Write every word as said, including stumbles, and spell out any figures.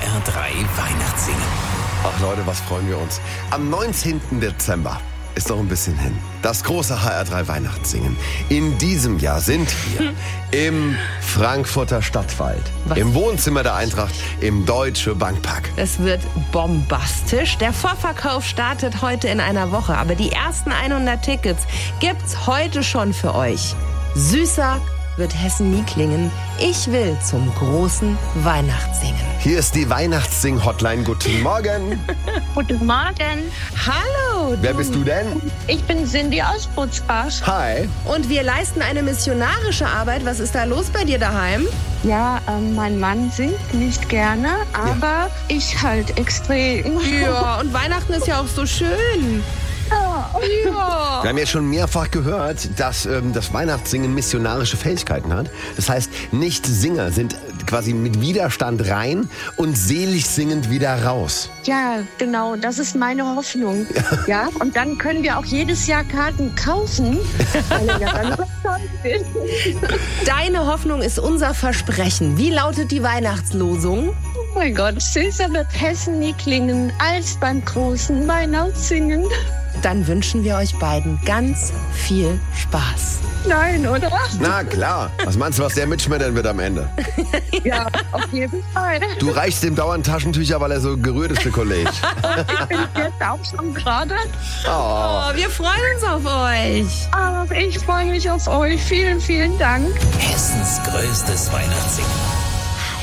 R drei Weihnachtssingen. Ach Leute, was freuen wir uns. Am neunzehnten Dezember ist noch ein bisschen hin. Das große H R drei Weihnachtssingen. In diesem Jahr sind wir im Frankfurter Stadtwald, Was? im Wohnzimmer der Eintracht, im Deutsche Bankpark. Es wird bombastisch. Der Vorverkauf startet heute in einer Woche, aber die ersten hundert Tickets gibt's heute schon für euch. Süßer wird Hessen nie klingen. Ich will zum großen Weihnachtssingen. Hier ist die Weihnachtssing-Hotline. Guten Morgen. Guten Morgen. Hallo. Wer bist du denn? Ich bin Cindy aus Butzbach. Hi. Und wir leisten eine missionarische Arbeit. Was ist da los bei dir daheim? Ja, ähm, mein Mann singt nicht gerne, aber ich halt extrem. Ja, und Weihnachten ist ja auch so schön. Ja. Wir haben ja schon mehrfach gehört, dass ähm, das Weihnachtssingen missionarische Fähigkeiten hat. Das heißt, Nicht-Singer sind quasi mit Widerstand rein und selig singend wieder raus. Ja, genau, das ist meine Hoffnung. Ja, und dann können wir auch jedes Jahr Karten kaufen, weil er ja dann überzeugt ist. Deine Hoffnung ist unser Versprechen. Wie lautet die Weihnachtslosung? Oh mein Gott, süßer wird Hessen nie klingen als beim großen Weihnachtssingen. Dann wünschen wir euch beiden ganz viel Spaß. Nein, oder? Na klar. Was meinst du, was der mitschmettern wird am Ende? Ja, auf jeden Fall. Du reichst ihm dauernd Taschentücher, weil er so gerührt ist, der Kollege. Ich bin jetzt auch schon gerade. Oh. Oh, wir freuen uns auf euch. Aber ich freue mich auf euch. Vielen, vielen Dank. Hessens größtes Weihnachtssingen.